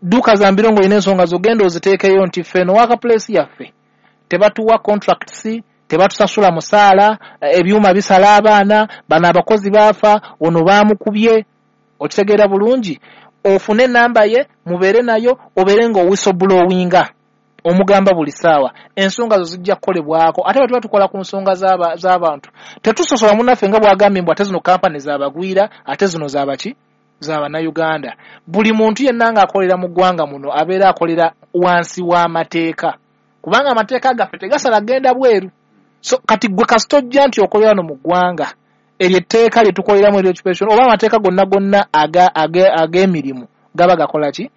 duka za mbirongo ine ensonga zogenda oziteekeyo nti feno waka place yaffe tebatuwa contracts tebatusasula musaala ebyuma bisala abaana bana abakozi baafa ono baamukubye okitegeera bulungi ofune namba ye mubeere nayo obeere nga whistleblowinga omugamba buli saawa ensonga zo zijja kukolebwako ate bwe tuba tukola ku nsonga z'abantu tetusosola munnaffe nga bwagambye mbu ate zino kampani zaabagwira ate zino zaabaki z'Abannayuganda. Buli muntu yenna ng'akolera mu ggwanga muno abeera akolera wansi w'amateeka kubanga amateeka gaffe tegasala genda bweru. So kati gwe kastojja nti okolera no mu ggwanga eryo etteeka lye tukoleramu eryo occupation oba amateeka gonna ag'emirimu gaba gakola ki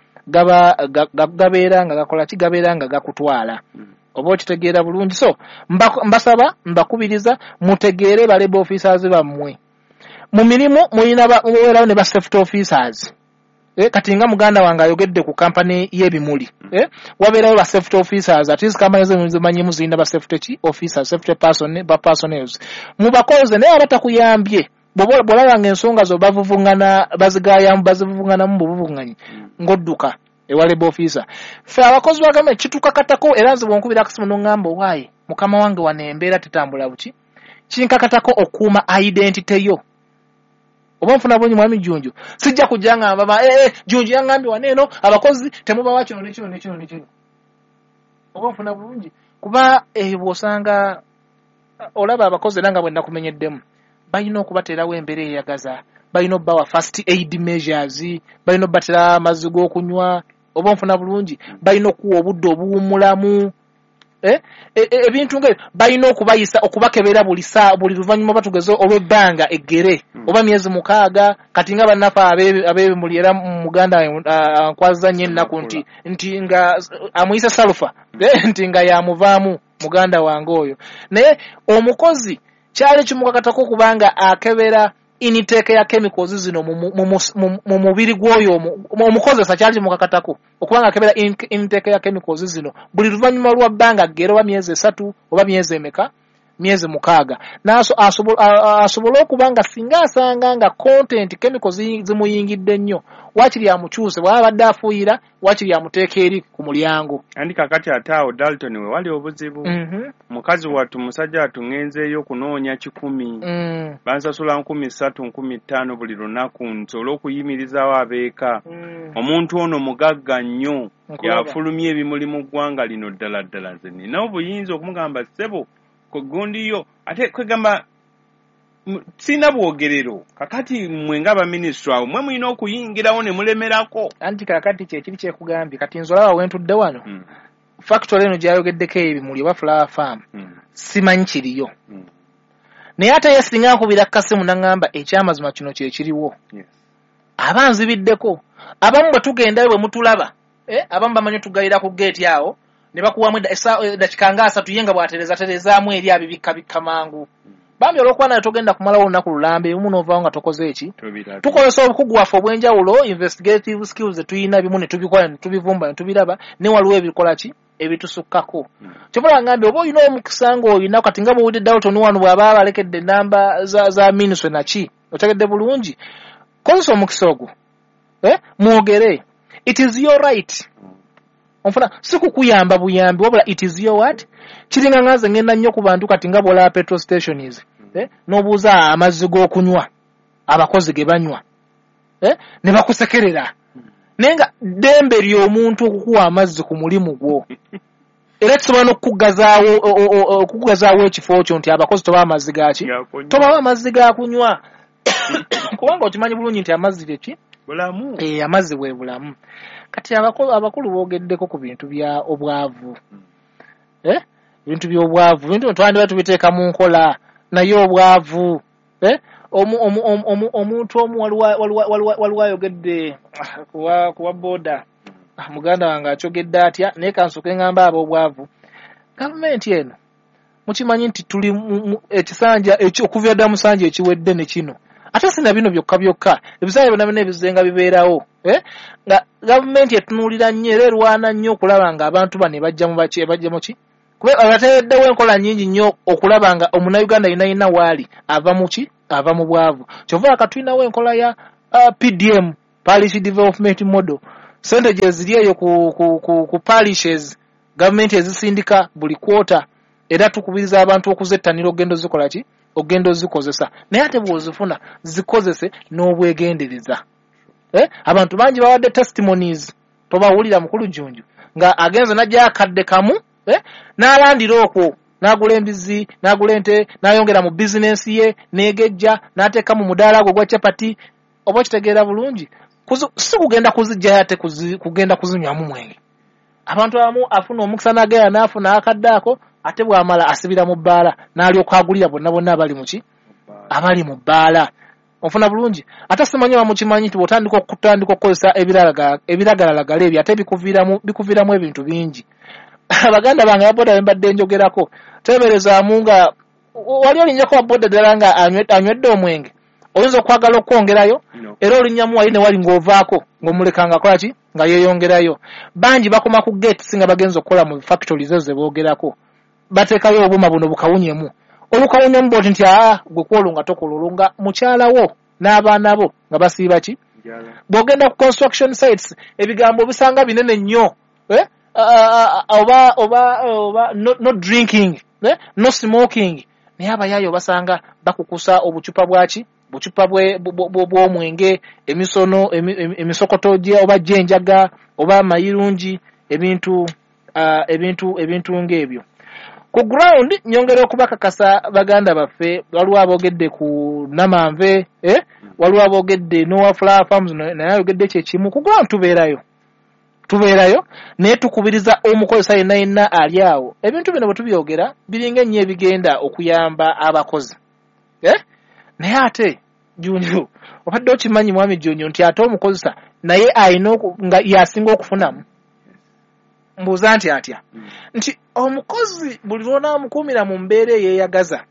gabeera nga gakola ki gabeera nga gakutwala oba okitegeera bulungi. So mbasaba mbakubiriza mutegeere ba labor officers bammwe mu mirimu mulina mubeerawo ne ba safety officers. Kati nga muganda wange ayogedde ku kampani y'ebimuli wabeerawo ba safety officers at least kampani zimanyimu zirina ba safety officers safety personnels mubakoze naye abatakuyambye bw'olaba ng'ensonga zo bazivuvunganamu bubuvunganyi ng'odduka ewa labor officer. Ffe abakozi ba gavumenti kitukakatako era nze bw'onkubira akasimu n'oŋŋamba owaaye mukama wange wano embeera tetambula buki kinkakatako okuuma identity yo. Oba nfuna bunyi mwami Junju sijja kujja ngamba Junju yangambye wano eno abakozi temubawa kino nekino. Oba nfuna bulungi kuba bw'osanga olaba abakozi era nga bwe nakumenyeddemu balina okubateerawo embeera eyagaza balina obbawa first aid measures balina obbatera amazzi g'okunywa. Oba nfuna bulungi balina okuwa obudde obuwummulamu ebintu nga balina okubayisa okubakebera buli luvannyuma batugeze olw'ebbanga eggere oba myezi 6 kati nga bannaffe ab'ebimuli era muganda nkwaza nnyo ennaku nti nga amuyisa salufa nti nga yamuvaamu muganda wange oyo. Naye omukozi kyali kimukakatako kubanga akebera intake ya chemicals zino mu mubiri gw'oyo omukozesa kyali kimukakatako okubanga akebera intake ya chemicals zino buli luvannyuma lwa bbanga ggero oba myezi 3 oba myezi 6 naso asobola okubanga singa asanga nga content chemicals zimuyingidde nnyo wakiri amukyuse bw'aba badde afuuyira wakiri amuteeka eri ku mulyango. Andi kakati ataawo Dalton we wali obuzibu mukazi wattu musajja atuŋŋenzeeyo okunoonya 10 bansasula 3,000-5,000 buli lunaku nsobola okuyimirizaawo abeeka. Omuntu ono mugagga nnyo yafulumya ebimuli mu ggwanga lino ddala ze nina obuyinza okumugamba ssebo kugundiyo ate kwegamba sina bwogerero kakati mwe nga baminisitule awo mwe mulina okuyingirawo ne mulemerako. Anti kakati kyekiri kyekugambye kati nzolaba wentudde wano factory eno gyayogeddeko ebimuli oba flower farm simanyi kiriyo naye ate ye singa nkubira kasimu naŋŋamba ekyamazima kino kyekiriwo abanzibiddeko abamu bwe tugendayo bwe mutulaba abamu bamanyi tugayira ku geeti awo ne bakuwamu dakika nga 3 ye nga bwaterezaamu eri abibikka mangu bambi olwokuba naye togenda kumalawo olunaku lulambe ebimu n'ovaawo nga tokoze eki tukozesa obukugu waffe obw'enjawulo investigative skills zetuyina ebimu ne tubikola ne tubivumba ne tubiraba ne waliwo ebikola ki ebitusukkako. Kyova ngambye oba olina omukisa ng'olina kati nga bw'owulidde Dalton wano bw'aba balekedde ennamba za minisitule naki otegedde bulungi kozesa omukisa ogwo mwogere it is your right. Onfuna si kukuyamba buyambi wabula it is your what kiringa nganze ngenda nnyo ku bantu kati nga bola petrol stations n'obuuza amazzi g'okunywa abakozi ge banywa ne bakusekerera naye nga ddembe ly'omuntu okukuwa amazzi ku mulimu gwo era kisobola n'okukugazaawo ekifo kyo nti abakozi tobawa amazzi gaki tobawa amazzi ga kunywa kubanga okimanyi bulungi nti amazzi gyeki bulamu amazzi bwe bulamu. Kati abakulu boogeddeko ku bintu bya obwavu ebintu by'obwavu bintu twandibadde tubiteeka mu nkola naye obwavu omuntu omu waliwo ayogedde kuwa boda muganda wange akyogedde atya naye kansooke ngamba ab'obwavu gavumenti eno mukimanyi nti tuli ekisanja okuva dda musanja ekiwedde ne kino ate sina bino byokka ebisanja byonna ebizenga bibeerawo nga gavumenti etunuulira nnyo era erwana nnyo okulaba nga abantu bano bajja mu ki kuba abateereddewo enkola nnyingi nnyo okulaba nga omunnayuganda yenayina waali ava mu ki ava mu bwavu. Kyova akatulinawo enkola ya PDM Parish Development Model sente gye ziri eyo ku parishes government ezisindika buli kwota era tukubiriza abantu okuzettanira ogendo zikola ki ogendo zikozesa naye ate bw'ozifuna zikozese n'obwegendereza abantu bangi bawadde testimonies tobawulira mukulu Jjunju nga agenze najja akadde kamu n'alandira okwo n'agula embizi n'agula ente n'ayongera mu bizinensi ye n'egejja n'ateeka mu mudaala gwe gwa capati oba kitegeera bulungi si kugenda kuzijjayo ate kugenda kuzinywamu mwenge abantu abamu afuna omukisa n'agenda n'afuna akadde ako ate bw'amala asibira mu bbaala n'alyoka agulira bonna abali muki abali mu bbaala ofuna bulungi ate simanyi bamukimanyi nti bw'otandika okukozesa ebiragalalagala ebyo ate bikuviiramu ebintu bingi abaganda bange ababoda bembadde njogerako teberezaamu nga wali olinyako ababoda ddala nga anywedde omwenge oyinza okwagala okwongerayo era olinnyamu wali ne wali ng'ovaako ng'omulekanga akola ki nga yeeyongerayo bangi bakoma ku gate singa bagenza okukola mu factories ezo ze boogerako bateekayo obuma buno bukawunyemu olukawunyemu bwoti nti gwe kwolunga tokololunga mukyalawo n'abaana bo nga basiiba ki bw'ogenda ku construction sites ebigambo bisanga binene nnyo oba no drinking no smoking naye abayaayo basanga bakukusa obucupa bwaki bucupa bw'omwenge emisono emisokoto oba jenjaga oba amayirungi ebintu ng'ebyo ku ground nyongera okubakakasa baganda baffe waliwo aboogedde ku Namanve waliwo aboogedde Noah Flower Farms naye ayogedde kyekimu ku ground tubeerayo naye tukubiriza omukozesa yenna ali awo ebintu bino bwe tubyogera biringa ennyo ebigenda okuyamba abakozi naye ate Jjunju obadde okimanyi mwami Jjunju nti ate omukozesa naye ayina nga yasinga okufunamu mbuuza nti atya nti omukozi buli lw'onaamukuumira mu mbeera eyeeyagaza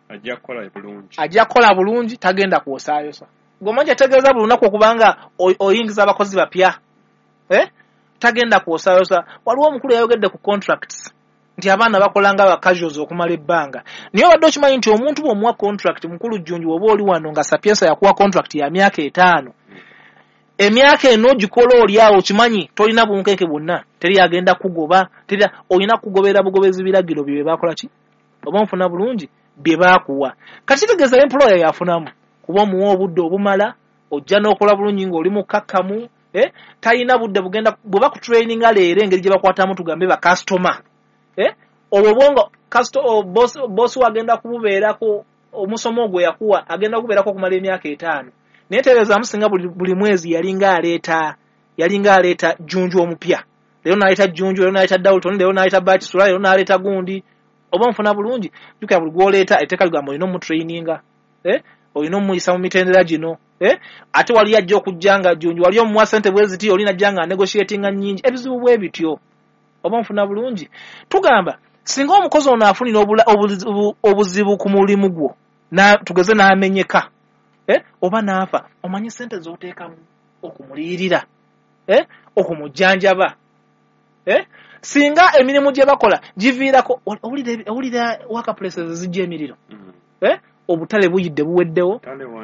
ajja kukola bulungi tagenda kwosaayosa gwomanyi ategeeza buli lunaku okubanga oyingiza abakozi bapya tagenda kwosaayosa waliwo omukulu yayogedde ku contracts nti abaana bakolanga ba casuals okumala ebbanga naye obadde okimanyi nti omuntu bw'omuwa contract mukulu Jjunju oba oli wano nga Sapienza yakuwa contract ya myaka 5 emyaka eno gikola oli awo kimanyi tolina bunkenke bwonna teri agenda kugoba olina kugobera bugobezi biragiro bye bakola ki oba nfuna bulungi bye baakuwa kati kitegeeza employer yafunamu kuba omuwa obudde obumala ojja n'okola bulungi ng'oli mukakkamu talina budde bugenda bwe bakutraininga leero engeri gye bakwatamu tugambe ba customer olwo bwonga boss wagenda kububeerako omusomo gwe yakuwa agenda kubeerako okumala emyaka 5 naye tereeza amusinga buli mwezi yalinga aleeta Jjunju omupya leero n'aleeta Jjunju leero n'aleeta Dalton leero n'aleeta Bakisula leero n'aleeta gundi oba nfuna bulungi jukira buli gw'oleeta etteeka ligamba olina omutraininga olina omuyisa mu mitendera gino ate wali ajja okujja nga Jjunju wali omuwa ssente bwe ziti olina ajja nga negotiatinga nnyingi ebizibu bwe bityo oba nfuna bulungi tugamba singa omukozi ono afunira obuzibu ku mulimu gwo tugeze n'amenyeka oba naafa omanyi ssente z'oteekamu okumuliyirira okumujjanjaba singa emirimu gye bakola giviirako owulira waka places zijja emiriro obutale buyidde buweddewo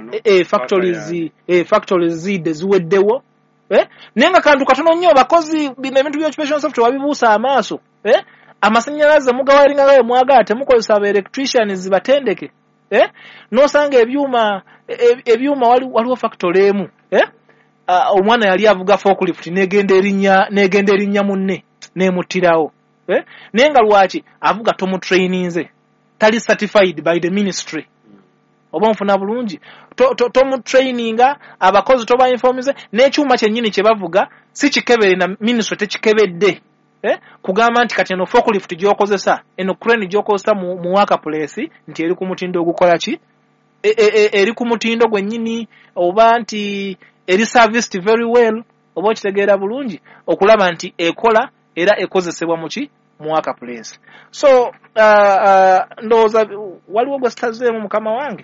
factories ziyidde ziweddewo naye nga kantu katono nnyo bakozi bino ebintu by'occupation software wabibuusa amaaso amasannyalaze mugawalinga gawe mwagala temukozesa aba electricians batendeke n'osanga ebyuma waliwo factory emu omwana yali avuga forklift n'egenda erinnya munne n'emuttirawo naye nga lwaki avuga tomutraininze tali certified by the ministry oba nfuna bulungi tomutraininga abakozi toba informize n'ekyuma kyennyini kye bavuga si kikebere na ministry tekikebedde kugamba nti kati eno forklift gy'okozesa eno crane gy'okozesa mu workplace nti eri ku mutindo ogukola ki eri ku mutindo gwennyini oba nti eri serviced very well oba okitegeera bulungi okulaba nti ekola era ekozesebwa muki muwaka place. So ndowooza waliwo gwe sitazeemu mukama wange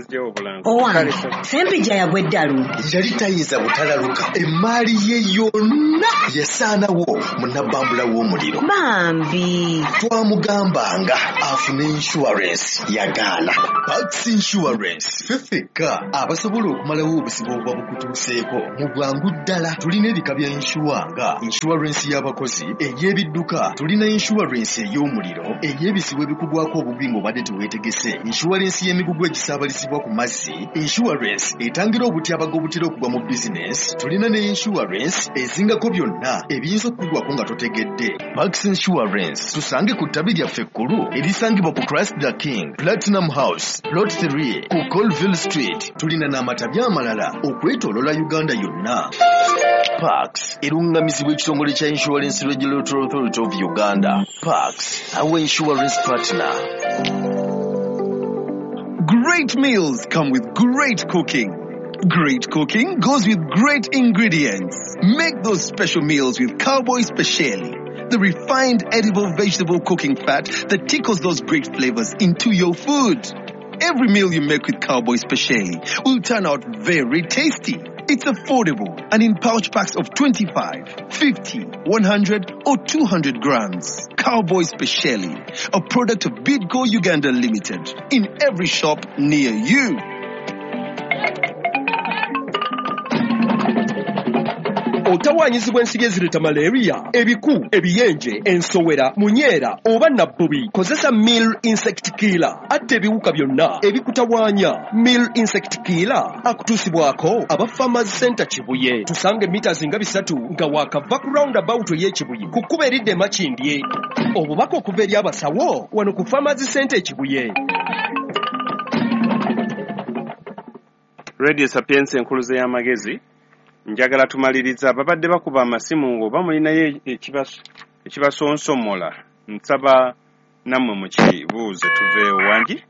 Sempija yagweddalu yali tayinza butalaluka emmaali ye yonna yasaanawo munabbambula w'omuliro bambi twamugambanga afune insurance yagaana. Pax Insurance fefeka abasobola okumalawo obusibo obuba bukutuuseeko mu bwangu ddala. Tulina ebika bya insuwa insurance y'abakozi, ey'ebidduka, tulina insurance ey'omuliro, ey'ebisibo ebikugwako obubi ng'obadde teweetegese, insurance y'emigugu egisaabalisibwa ku mazzi, insurance etangira obutyabaga obutera okugwa mu bizinesi, tulina ne insurance ezingako byonna ebiyinza okukugwako nga totegedde. Pax Insurance tusange ku ttabi lyaffe ekkulu erisangibwa ku Christ the King, Platinum House, Plot 3 ku Colville Street. Tulina n'amatabi amalala okwetoolola Uganda yonna. Pax erungamizibwa ekitongole kya Insurance Regulatory Authority of Uganda. Pax, our insurance partner. Great meals come with great cooking. Great cooking goes with great ingredients. Make those special meals with Cowboy Speciale, the refined edible vegetable cooking fat that tickles those great flavors into your food. Every meal you make with Cowboy Speciale will turn out very tasty. It's affordable and in pouch packs of 25, 50, 100 or 200 grams. Cowboy Speciale, a product of Bidco Uganda Limited, in every shop near you. Otawanyizibwa ensige ezireta malaria, ebiku, ebiyenje, ensowera, munyera oba nabbubi. Kozesa Meal Insect Killer. Atta ebiwuka byonna ebikutawanya. Meal Insect Killer akutuusibwako aba Farmers Center Kibuye. Tusange meters nga 3 nga wakava ku roundabout y'Ekibuye ku kkubo eridde Makindye. Obubaka okuva eri abasawo wano ku Farmers Center Kibuye. Radio Sapiens enkuluze y'amagezi. Njagala tumaliriza babadde bakuba amasimu ng'oba mulinayo ekibasonsomola. Nsaba nammwe mukibuuze tuveewo wangi.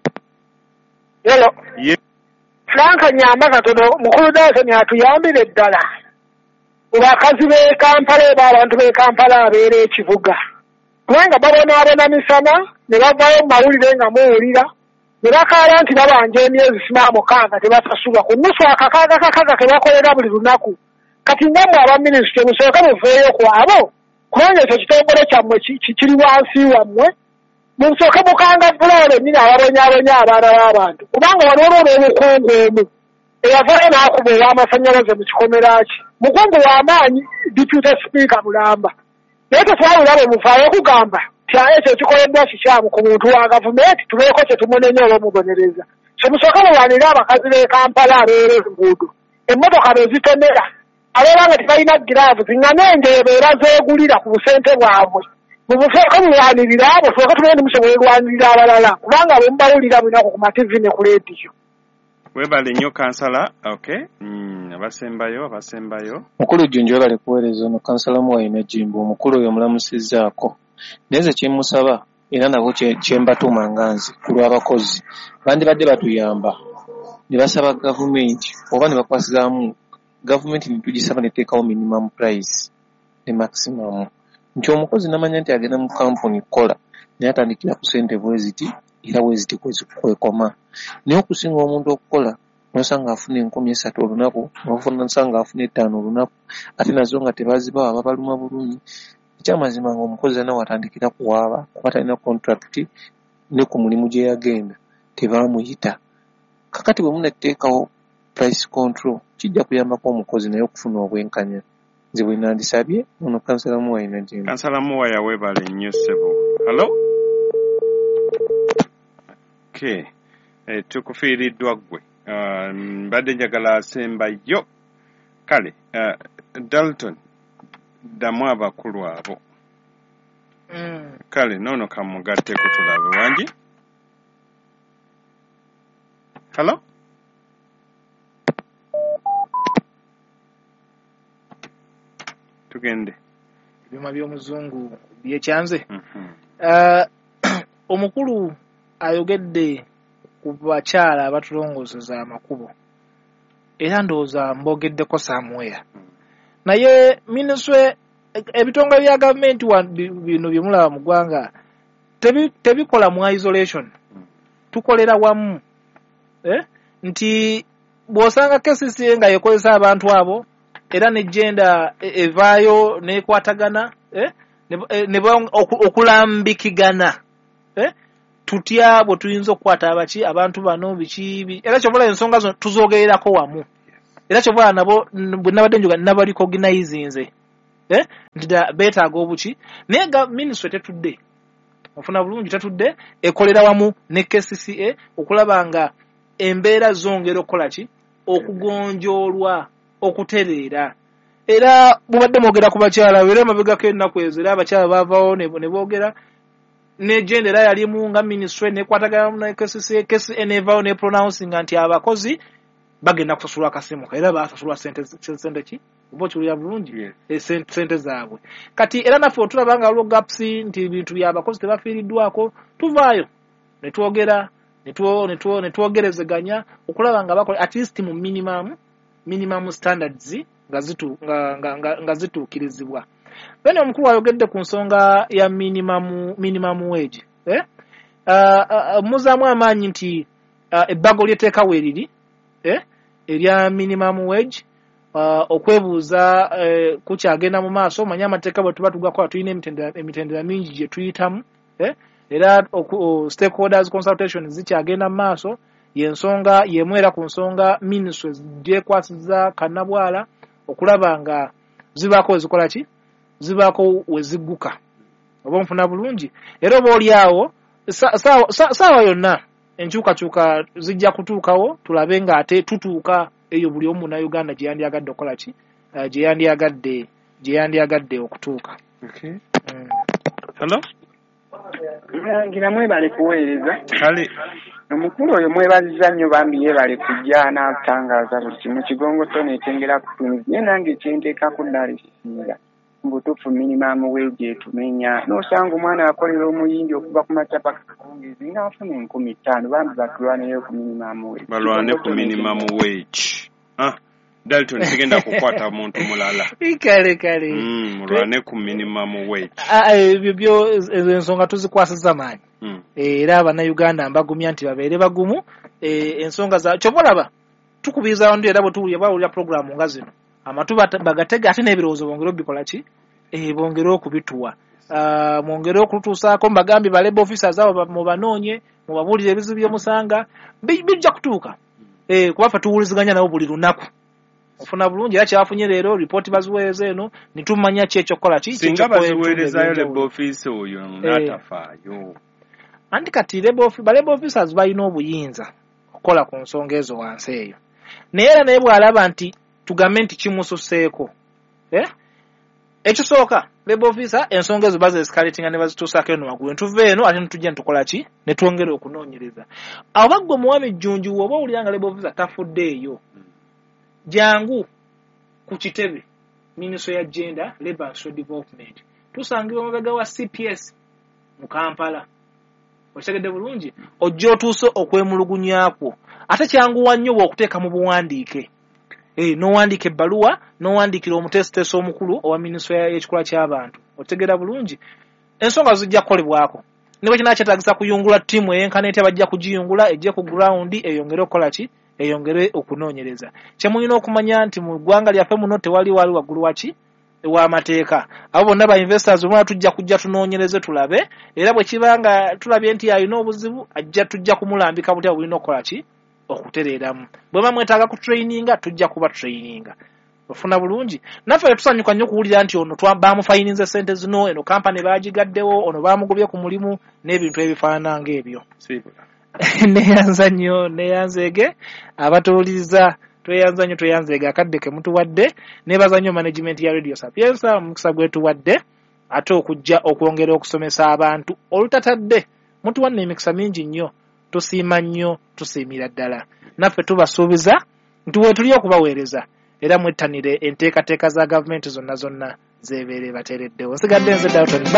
Hello. Franka Nyamba katono mukulu Dawson atuyambire ddala. Bakazi b'e Kampala abantu b'e Kampala abeera ekibuga. Kubanga babonaabona misana ne bavaayo mu mawulire nga muwulira. Ne bakaala nti babanja emyezi 6 tebasasulwa ku nnusu akakaaga ke bakolera buli lunaku. Kati ngammwe aba minisitule musooke muveeyo ku abo kubanga ekyo kitongole kyammwe kiri wansi wammwe. Musooke mukangavvula bennyini ababonyaabonya abaana b'abantu kubanga waliwo n'obukungu omu eyavaayo n'akuba ow'amasannyalaze mu kikomera ki. Mukungu w'amaanyi Deputy Speaker Mulamba. Naye tetwawula bwe muvaayo kugamba ekyo kikoleddwa kikyamu ku muntu wa gavumenti tubeeko kye tumunenya oba mubonereza. Kyemusooka mulwanire abakazi b'e Kampala abeera enguudo. Emmotoka bezitomera abeera nga tebalina giraavuzi nga n'enjeyo beera zeegulira ku busente bwabwe. Mubusooka mulwanirira abo tusooka tubeere nimusobola olwanirira abalala kubanga abo mubawulira bunaku ku mativi ne ku leediyo. Webale nnyo kansala. Okay. Abasembayo. Mukulu Jjunju bali kuweereza ono kansala Muwayina Jimbo omukulu oyo mulamusizzaako. Neze kyemusaba era nabo kyembatuma nganzi ku lw'abakozi bandibadde batuyamba ne basaba gavumenti oba ne bakwasizaamu gavumenti nitugisaba neteekawo minimum price ne maximum nti omukozi namanya nti agenda mu kampuni kukola naye atandikira ku ssente bweziti era bweziti kwekoma naye okusinga omuntu okukola nosanga afuna 13 olunaku nosanga afuna 5 olunaku ate nazo nga tebazibawa babaluma bulungi. Ekyamazima ng'omukozi nawe atandikira kuwaaba kuba talina contract ne ku mulimu gye yagenda tebaamuyita. Kakati bwe munateekawo price control kijja kuyambako omukozi naye okufuna obwenkanya. Nze bwe nandisabye ono kansala Muwayina Jimbo. Kansala Muwaya weebale nnyo ssebo. Hello? Okay. Tukufiiriddwa ggwe. Mbadde njagala asembayo. Kale, Dalton. Ddamu abakulu abo. Kale noono kamugatteko tulabe wangi. Hello? Tugende. Ebyuma by'omuzungu byekyanze. Omukulu ayogedde ku bakyala abatulongoozeza amakubo. Era ndowooza mbogeddeko Samuel. Naye minisitule ebitongole bya government bino byemulaba mu ggwanga tebikola mu isolation, tukolera wamu. Nti bw'osanga KCCA nga yekozesa abantu abo era ne genda evaayo nekwatagana ne okulambikigana, tutya bwe tuyinza okukwata abaki abantu bano biki era kyobula ensonga zo tuzogererako wamu, era kyobula nabo bwe nabadde njoga nabali organizinze nti beetaaga obuki naye ministry tetudde ofuna bulungi tetudde ekolera wamu ne KCCA okulaba nga embeera zongera okukola ki okugonjoolwa okutereera. Era mubadde mwogera ku bakyala era mabegako ennaku ezo era abakyala baavaawo ne boogera n'egendera yalimu nga ministry nekwatagana na KCCA nevaawo ne pronouncing nti abakozi bagenda kusasulwa akasimu era basasulwa sente ki oba okiwulira bulungi sente zaabwe. Kati era naffe otulaba nga waliwo gaps nti ebintu by'abakozi tebafiiriddwako, tuvaayo ne twogera ne twogerezeganya okulaba nga bakola at least mu minimum standards nga zituukirizibwa. Bene omukulu ayogedde ku nsonga ya minimum wage. Muzaamu amaanyi nti ebbago lyeteekawo eriri erya minimum wage, okwebuuza kukyagenda mu maaso. Manye amateeka bwe tuba tugakola tulina emitendera mingi gye tuyitamu, era stakeholders consultation zikyagenda mu maaso. Yensonga yemwera ku nsonga ministry gyekwasiza kannabwala okulaba nga zibaako wezikola ki zibaako wezigguka oba nfuna bulungi. Era oba oli awo saawa yonna enkyukakyuka zijja kutuukawo, tulabe nga ate tutuuka eyo buli omu Munnayuganda gye yandyagadde okukola ki gye yandyagadde okutuuka. Hello? Ngira mwebale kuweereza. Kale. Omukulu oyo mwebaziza nnyo bambi yeebale kujja n'atangaaza buli kimu kigongo so nekyengera kutunzi. Naye nange kyenteekako ddala ekisinga mbutuufu minimum wage etumenya n'osanga omwana akolera omuyindi okuva ku makya paka kawungezi ng'afuna 5,000 bambi batulwaneyo ku minimum wage. Balwane ku minimum wage. Dalton sigenda kukwata muntu mulala. Kale. Mulwane ku minimum wage. Ebyo ensonga tuzikwasiza maanyi. Era Abannayuganda mbagumya nti babeere bagumu. Ensonga za kyobalaba tukubiriza abantu era bwe tuwulira programu nga zino amatu bagatega ate n'ebirowoozo bongere obikola ki bongere okubituwa. Mwongere okutuusaako mbagambye ba labor officers abo mubanoonye mubabuulire ebizibu byemusanga bijja kutuuka. Kuba ffe tuwuliziganya nabo buli lunaku. Ofuna bulungi era kyafunye leero report baziweereza eno nitumanya ki ekyokukola ki singa baziweerezayo labor office oyo n'atafaayo. Anti kati labor officers balina obuyinza okukola ku nsonga ezo wansi eyo. Naye era naye bw'alaba nti tugambe nti kimususeeko ekisooka labor officer ensonga ezo bazescalatinga ne bazituusaako eno waggulu netuva eno ate netujja nitukola ki ne twongera okunoonyereza. Awo baggwe muwami Jjunju oba owulira labor officer tafuddeeyo jangu ku kitebe Ministry ya Gender, Labour and Social Development. Tusangibwa mabega wa CPS mu Kampala. Okitegedde bulungi ojja otuuse okwemulugunyako ate kyanguwa nnyo okuteeka mu buwandiike. N'owandiika ebbaluwa n'owandiikira omutesiteesi omukulu owa Ministry y'ekikola ky'abantu. Okitegedde bulungi ensonga zijja kukolebwako. Ne bwe kinakyetaagisa kuyungula ttiimu eyenkana ete bajja kugiyungula ejje ku ground eyongere okukola ki eyongere okunoonyereza. Kyemulina okumanya nti mu ggwanga lyaffe muno tewali waggulu waki ew'amateeka. Abo bonna ba investors omwana tujja kujja tunoonyereze tulabe era bwe kiba nga tulabye nti alina obuzibu tujja kumulambika butya bulina okukola ki okutereeramu. Bwe bamwetaaga ku traininga tujja kuba traininga. Ofuna bulungi naffe tusanyuka nnyo okuwulira nti ono baamufayininze ssente zino eno kampani baagigaddewo ono baamugobye ku mulimu n'ebintu ebifaanana ng'ebyo. Neyanza nnyo neyanzeege abatuwuliriza tweyanza nnyo tweyanzeege akadde ke mutuwadde neebaza nnyo management ya Radio Sapienza omukisa gwetuwadde ate okujja okwongera okusomesa abantu olutatadde mutuwadde emikisa mingi nnyo tusiima nnyo tusiimira ddala naffe tubasuubiza nti weetuli okubaweereza era mwettanire enteekateeka za gavumenti zonna zeebeere bateereddewo nsigadde nze Dalton.